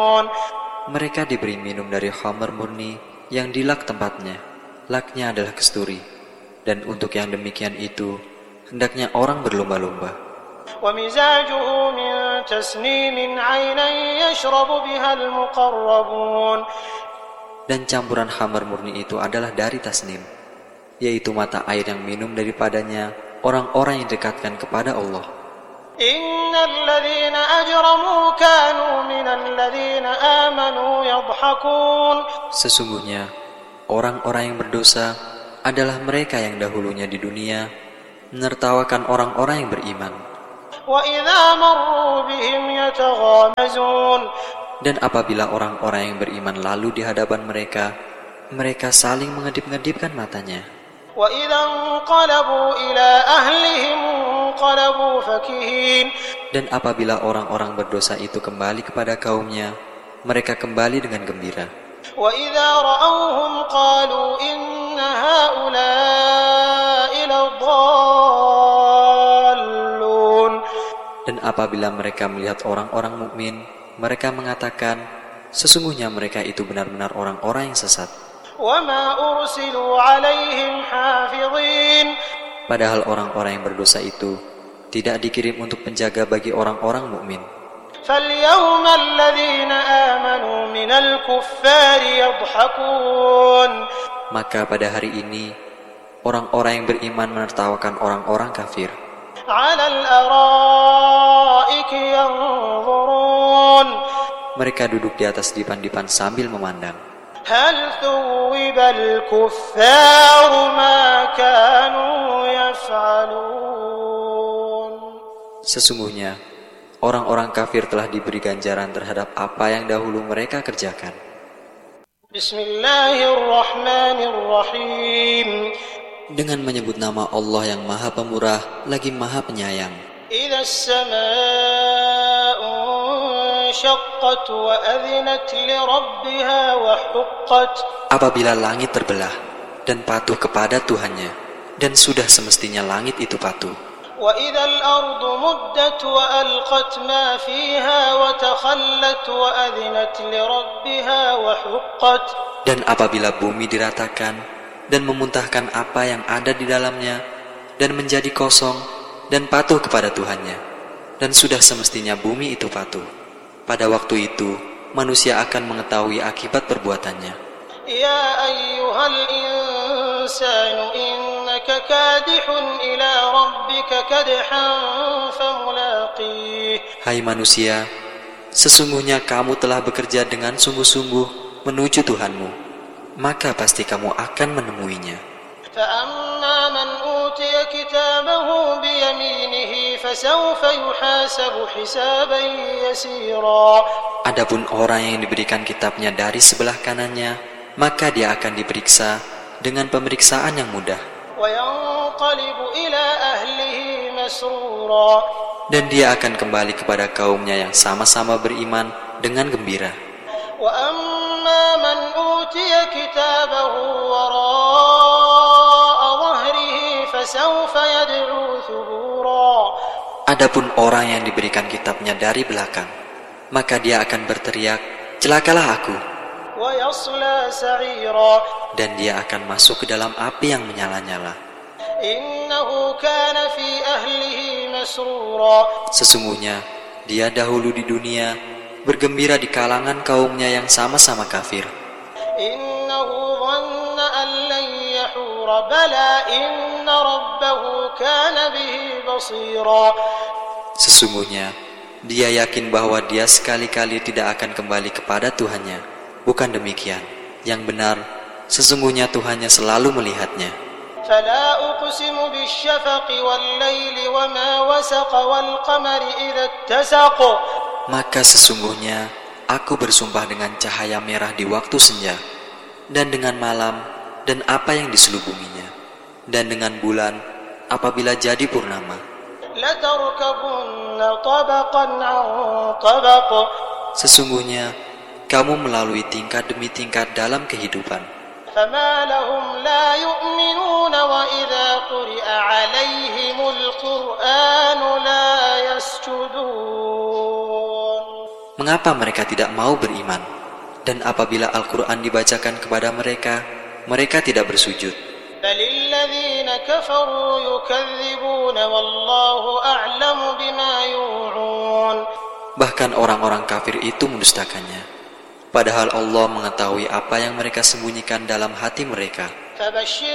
يعلمون. Mereka diberi minum dari khamar murni yang dilak tempatnya. Laknya adalah kesturi. Dan untuk yang demikian itu, hendaknya orang berlomba-lomba. ومزاجه من تسنيم عينا يشرب بها المقربون. Dan campuran khamar murni itu adalah dari tasnim, yaitu mata air yang minum daripadanya orang-orang yang didekatkan kepada Allah. إن الذين أجرموا كانوا من الذين آمنوا يضحكون. Sesungguhnya, orang-orang yang berdosa adalah mereka yang dahulunya di dunia menertawakan orang-orang yang beriman. وإذا مروا بهم يتغامزون. Dan apabila orang-orang yang beriman lalu di hadapan mereka, mereka saling mengedip-ngedipkan matanya. وإذا انقلبوا إلى أهلهم انقلبوا فكهين. Dan apabila orang-orang berdosa itu kembali kepada kaumnya, mereka kembali dengan gembira. وإذا رأوهم قالوا إن هؤلاء لضالون. Dan apabila mereka melihat orang-orang mukmin, mereka mengatakan, sesungguhnya mereka itu benar-benar orang-orang yang sesat. وما أرسلوا عليهم حافظين. Padahal orang-orang yang berdosa itu tidak dikirim untuk penjaga bagi orang-orang mukmin. فاليوم الذين آمنوا من الكفار يضحكون. Maka pada hari ini, orang-orang yang beriman menertawakan orang-orang kafir. على الأرائك ينظرون. Mereka duduk di atas dipan-dipan sambil memandang. هل ثوب الكفار ما كانوا يفعلون. Sesungguhnya, orang-orang kafir telah diberi ganjaran terhadap apa yang dahulu mereka kerjakan. Bismillahirrahmanirrahim. Dengan menyebut nama Allah yang Maha Pemurah lagi Maha Penyayang. إذا السماء انشقت وأذنت لربها وحقت. Apabila langit terbelah dan patuh kepada Tuhannya, dan sudah semestinya langit itu patuh. وإذا الأرض مدت وألقت ما فيها وتخلت وأذنت لربها وحقت. Dan apabila bumi diratakan dan memuntahkan apa yang ada di dalamnya, dan menjadi kosong dan patuh kepada Tuhannya, dan sudah semestinya bumi itu patuh. Pada waktu itu, manusia akan mengetahui akibat perbuatannya. Ya ayyuhal insanu innaka kadihun ila rabbika kadhan famulaqih. Hai manusia, sesungguhnya kamu telah bekerja dengan sungguh-sungguh menuju Tuhanmu, maka pasti kamu akan menemuinya. فأما من أوتي كتابه بيمينه فسوف يحاسب حسابا يسيرا. Adapun orang yang diberikan kitabnya dari sebelah kanannya, maka dia akan diperiksa dengan pemeriksaan yang mudah. وينقلب إلى أهله مسرورا. Dan dia akan kembali kepada kaumnya yang sama-sama beriman dengan gembira. وأما من أوتي كتابه وراء ظهره فسوف يدعو ثبورا. Adapun orang yang diberikan kitabnya dari belakang, maka dia akan berteriak, celakalah aku. ويصلى سعيرا. Dan dia akan masuk ke dalam api yang menyala-nyala. إنه كان في أهله مسرورا. Sesungguhnya dia dahulu di dunia bergembira di kalangan kaumnya yang sama-sama kafir. إنه ظن أن لن يحور بلى إن ربه كان به بصيرا. Sesungguhnya dia yakin bahwa dia sekali-kali tidak akan kembali kepada Tuhannya. Bukan demikian. Yang benar, sesungguhnya Tuhannya selalu melihatnya. فلا أقسم بالشفق والليل وما وسق والقمر إذا اتسق. Maka sesungguhnya aku bersumpah dengan cahaya merah di waktu senja, dan dengan malam dan apa yang diselubunginya, dan dengan bulan apabila jadi purnama. لتركبن طبقا عن طبق. Sesungguhnya kamu melalui tingkat demi tingkat dalam kehidupan. فما لهم لا يؤمنون وإذا قرئ عليهم القرآن لا يسجدون. mengapa mereka tidak mau beriman? Dan apabila Al-Quran dibacakan kepada mereka, mereka tidak bersujud. بل الذين كفروا يكذبون والله أعلم بما يوعون. Bahkan orang-orang kafir itu mendustakannya, padahal Allah mengetahui apa yang mereka sembunyikan dalam hati mereka. فبشر